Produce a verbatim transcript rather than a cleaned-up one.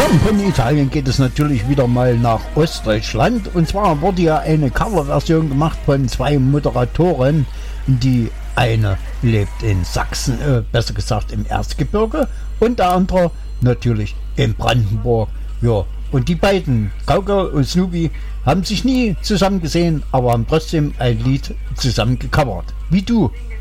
Und von Italien geht es natürlich wieder mal nach Ostdeutschland. Und zwar wurde ja eine Coverversion gemacht von zwei Moderatoren. Die eine lebt in Sachsen, äh, besser gesagt im Erzgebirge, und der andere natürlich in Brandenburg. Ja, und die beiden, Gaukel und Snoopy, haben sich nie zusammen gesehen, aber haben trotzdem ein Lied zusammen gecovert. Wie du.